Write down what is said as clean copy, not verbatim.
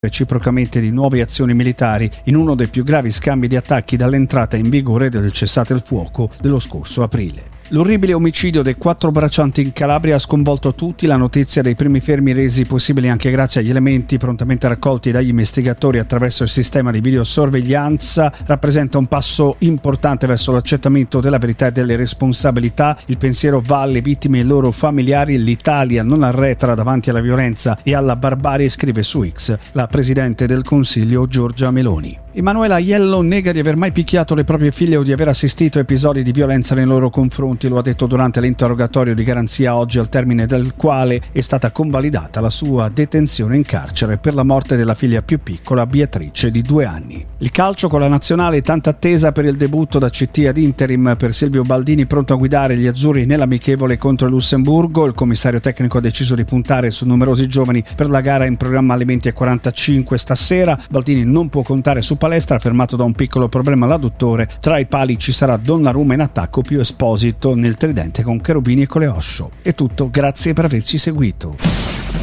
reciprocamente di nuove azioni militari in uno dei più gravi scambi di attacchi dall'entrata in vigore del cessate il fuoco dello scorso aprile. L'orribile omicidio dei 4 braccianti in Calabria ha sconvolto tutti. La notizia dei primi fermi resi possibili anche grazie agli elementi prontamente raccolti dagli investigatori attraverso il sistema di videosorveglianza rappresenta un passo importante verso l'accertamento della verità e delle responsabilità. Il pensiero va alle vittime e ai loro familiari. L'Italia non arretra davanti alla violenza e alla barbarie, scrive su X la Presidente del Consiglio Giorgia Meloni. Emanuela Aiello nega di aver mai picchiato le proprie figlie o di aver assistito a episodi di violenza nei loro confronti. Lo ha detto durante l'interrogatorio di garanzia oggi, al termine del quale è stata convalidata la sua detenzione in carcere per la morte della figlia più piccola, Beatrice, di 2 anni. Il calcio con la nazionale, tanta attesa per il debutto da CT ad interim per Silvio Baldini, pronto a guidare gli azzurri nell'amichevole contro il Lussemburgo. Il commissario tecnico ha deciso di puntare su numerosi giovani per la gara in programma alle 20:45 stasera. Baldini non può contare su Palestra, fermato da un piccolo problema all'adduttore. Tra i pali ci sarà Donnarumma in attacco, più Esposito nel tridente con Cherubini e Coleoscio. È tutto, grazie per averci seguito.